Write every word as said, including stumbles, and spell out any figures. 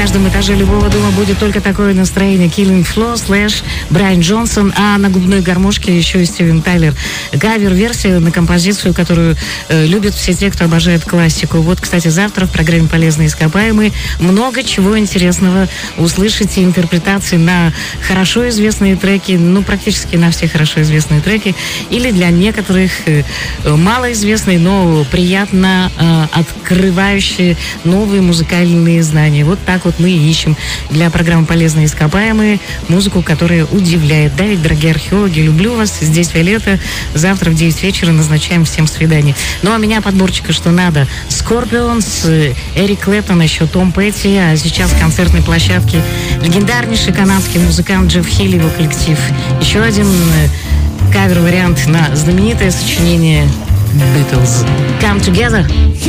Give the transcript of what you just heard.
каждом этаже любого дома будет только такое настроение. Killing Floor, Slash, Брайан Джонсон, а на губной гармошке еще и Стивен Тайлер. Кавер-версия на композицию, которую э, любят все те, кто обожает классику. Вот, кстати, завтра в программе «Полезные ископаемые» много чего интересного услышите, интерпретации на хорошо известные треки, ну, практически на все хорошо известные треки, или для некоторых э, малоизвестные, но приятно э, открывающие новые музыкальные знания. Вот так вот мы ищем для программы «Полезные ископаемые» музыку, которая удивляет. Да, ведь, дорогие археологи, люблю вас. Здесь Виолетта. Завтра в девять вечера назначаем всем свидание. Ну, а меня подборчика что надо. Scorpions, Эрик Клэптон, еще Том Петти. А сейчас с концертной площадки легендарнейший канадский музыкант Джефф Хилли, его коллектив. Еще один кавер-вариант на знаменитое сочинение Beatles. Come Together.